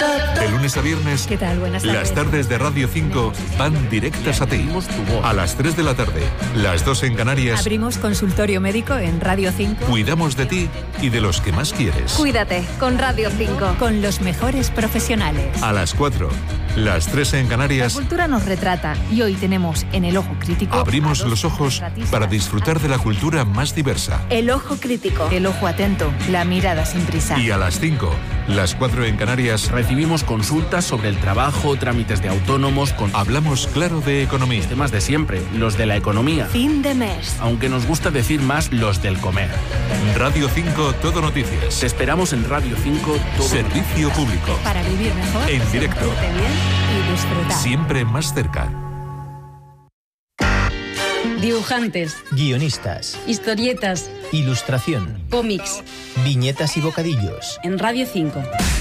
De lunes a viernes, ¿Qué tal? Buenas tardes. las tardes de Radio 5 van directas a ti. A las 3 de la tarde, las 2 en Canarias. Abrimos consultorio médico en Radio 5. Cuidamos de ti y de los que más quieres. Cuídate con Radio 5. Con los mejores profesionales. A las 4, las 3 en Canarias. La cultura nos retrata y hoy tenemos en El Ojo Crítico. Abrimos los ojos para disfrutar de la cultura más diversa. El Ojo Crítico. El ojo atento, la mirada sin prisa. Y a las 5, las 4 en Canarias. Recibimos consultas sobre el trabajo, trámites de autónomos. Hablamos claro de economía. Temas de siempre, los de la economía. Fin de mes. Aunque nos gusta decir más los del comer. Radio 5 Todo Noticias. Te esperamos en Radio 5 Todo Servicio público. Para vivir mejor. En directo. sentirte bien y disfrutar. Siempre más cerca. Dibujantes, guionistas, historietas, ilustración, cómics, viñetas y bocadillos. en Radio 5.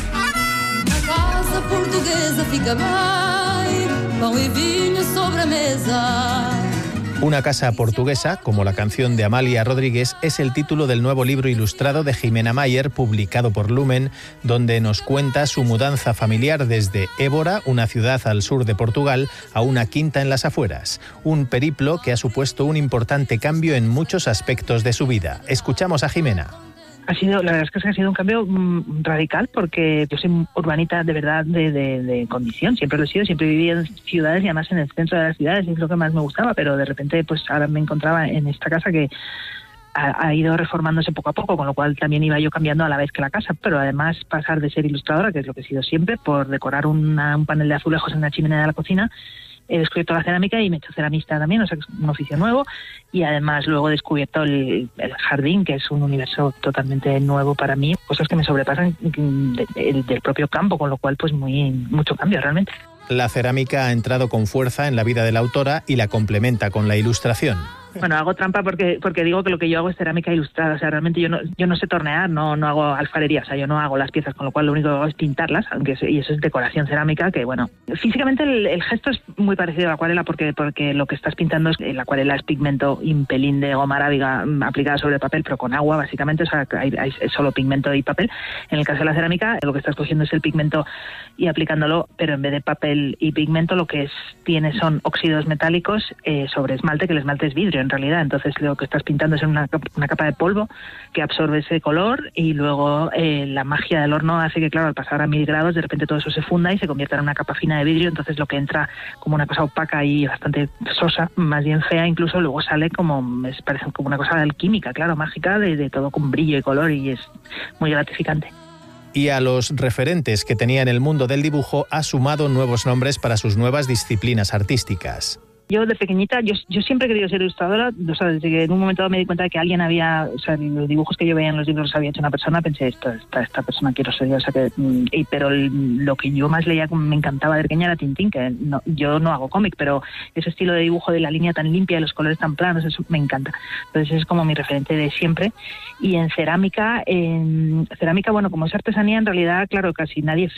Na casa portuguesa fica bem, pão e vinho sobre a mesa. Una casa portuguesa, como la canción de Amalia Rodríguez, es el título del nuevo libro ilustrado de Jimena Mayer, publicado por Lumen, donde nos cuenta su mudanza familiar desde Évora, una ciudad al sur de Portugal, a una quinta en las afueras. Un periplo que ha supuesto un importante cambio en muchos aspectos de su vida. Escuchamos a Jimena. La verdad es que ha sido un cambio radical, porque yo soy urbanita de verdad de condición, siempre lo he sido, siempre viví en ciudades y además en el centro de las ciudades, y es lo que más me gustaba, pero de repente pues ahora me encontraba en esta casa que ha ido reformándose poco a poco, con lo cual también iba yo cambiando a la vez que la casa, pero además pasar de ser ilustradora, que es lo que he sido siempre, por decorar un panel de azulejos en la chimenea de la cocina. He descubierto la cerámica y me he hecho ceramista también, o sea que es un oficio nuevo, y además luego he descubierto el jardín, que es un universo totalmente nuevo para mí, cosas que me sobrepasan del propio campo, con lo cual pues mucho cambio realmente. La cerámica ha entrado con fuerza en la vida de la autora y la complementa con la ilustración. Bueno, hago trampa porque digo que lo que yo hago es cerámica ilustrada, o sea, realmente yo no sé tornear, no hago alfarería, o sea, yo no hago las piezas, con lo cual lo único que hago es pintarlas, y eso es decoración cerámica, que bueno, físicamente el gesto es muy parecido a la acuarela, porque lo que estás pintando es, la acuarela es pigmento, un pelín de goma arábiga aplicada sobre el papel, pero con agua básicamente, o sea, hay solo pigmento y papel. En el caso de la cerámica, lo que estás cogiendo es el pigmento y aplicándolo, pero en vez de papel y pigmento, lo que tiene son óxidos metálicos sobre esmalte, que el esmalte es vidrio en realidad, entonces lo que estás pintando es una capa de polvo que absorbe ese color, y luego la magia del horno hace que, claro, al pasar a 1000 grados de repente todo eso se funda y se convierta en una capa fina de vidrio, entonces lo que entra como una cosa opaca y bastante sosa, más bien fea incluso, luego sale parece como una cosa alquímica, claro, mágica, de todo con brillo y color, y es muy gratificante. Y a los referentes que tenía en el mundo del dibujo ha sumado nuevos nombres para sus nuevas disciplinas artísticas. Yo de pequeñita, yo siempre he querido ser ilustradora, o sea, desde que en un momento me di cuenta de que alguien o sea, los dibujos que yo veía en los libros los había hecho una persona, pensé, esta persona quiero ser yo, o sea que, pero lo que yo más leía, me encantaba de pequeña, era Tintín, que yo no hago cómic, pero ese estilo de dibujo de la línea tan limpia, de los colores tan planos, eso me encanta. Entonces es como mi referente de siempre. Y en cerámica, bueno, como es artesanía, en realidad, claro, casi nadie